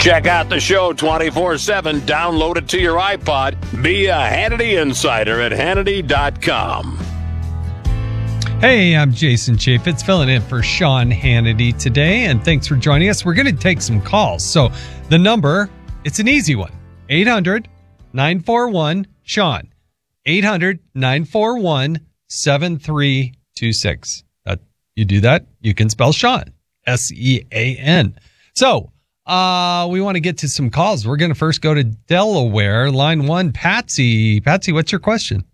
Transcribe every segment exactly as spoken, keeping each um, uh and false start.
Check out the show twenty-four seven. Download it to your iPod. Be a Hannity Insider at Hannity dot com. Hey, I'm Jason Chaffetz, filling in for Sean Hannity today, and thanks for joining us. We're going to take some calls. So the number, it's an easy one, eight hundred nine four one Sean, eight hundred nine four one seven three two six. Uh, you do that, you can spell Sean, S E A N. So uh, we want to get to some calls. We're going to first go to Delaware, line one, Patsy. Patsy, what's your question?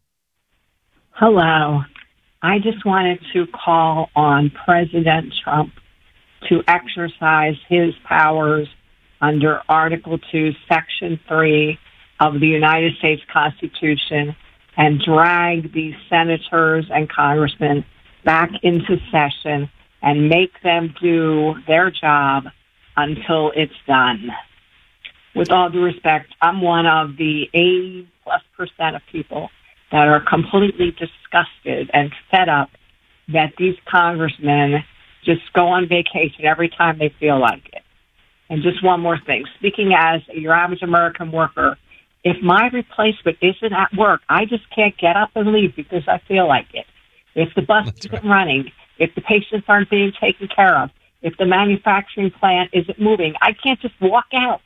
Hello. I just wanted to call on President Trump to exercise his powers under Article two, Section three of the United States Constitution and drag these senators and congressmen back into session and make them do their job until it's done. With all due respect, I'm one of the eighty plus percent of people that are completely disgusted and fed up that these congressmen just go on vacation every time they feel like it. And just one more thing. Speaking as your average American worker, if my replacement isn't at work, I just can't get up and leave because I feel like it. If the bus That's isn't right. running, if the patients aren't being taken care of, if the manufacturing plant isn't moving, I can't just walk out.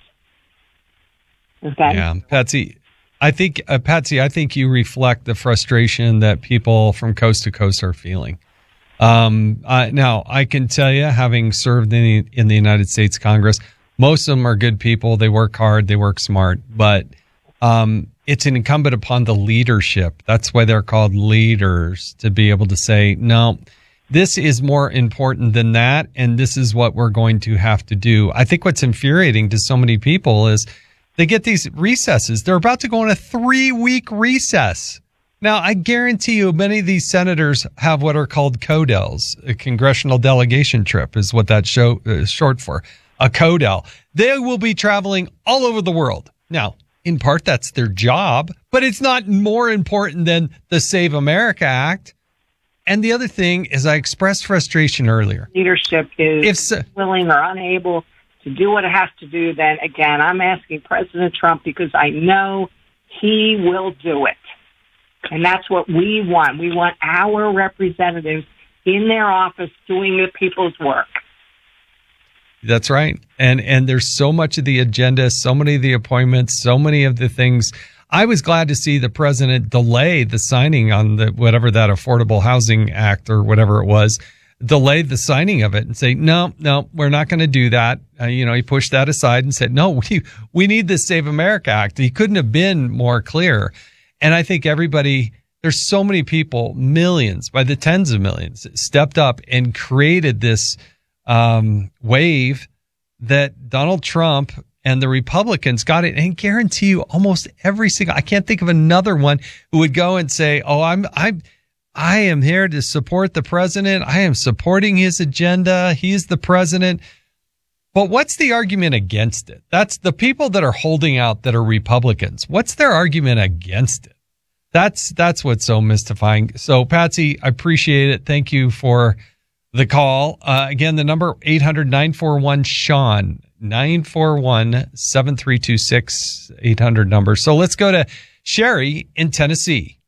Okay? Yeah, Patsy, I think, uh, Patsy, I think you reflect the frustration that people from coast to coast are feeling. Um, uh, now, I can tell you, having served in the, in the United States Congress, most of them are good people. They work hard. They work smart. But um, it's incumbent upon the leadership. That's why they're called leaders, to be able to say, no, this is more important than that, and this is what we're going to have to do. I think what's infuriating to so many people is they get these recesses. They're about to go on a three-week recess. Now, I guarantee you many of these senators have what are called CODELs. A congressional delegation trip is what that show is short for, a CODEL. They will be traveling all over the world. Now, in part, that's their job, but it's not more important than the Save America Act. And the other thing is I expressed frustration earlier. Leadership is If so, willing or unable to do what it has to do, then again, I'm asking President Trump because I know he will do it. And that's what we want. We want our representatives in their office doing the people's work. That's right. And and there's so much of the agenda, so many of the appointments, so many of the things. I was glad to see the president delay the signing on the whatever that Affordable Housing Act or whatever it was, delay the signing of it and say, no, no, we're not going to do that. Uh, you know, he pushed that aside and said, no, we we need this Save America Act. He couldn't have been more clear. And I think everybody, there's so many people, millions, by the tens of millions, stepped up and created this um, wave that Donald Trump and the Republicans got it. And I guarantee you almost every single, I can't think of another one who would go and say, oh, I'm, I'm, I am here to support the president. I am supporting his agenda. He's the president. But what's the argument against it? That's the people that are holding out that are Republicans. What's their argument against it? That's, that's what's so mystifying. So Patsy, I appreciate it. Thank you for the call. Uh, again, the number eight hundred nine four one Sean, nine four one seven three two six, eight hundred number. So let's go to Sherry in Tennessee.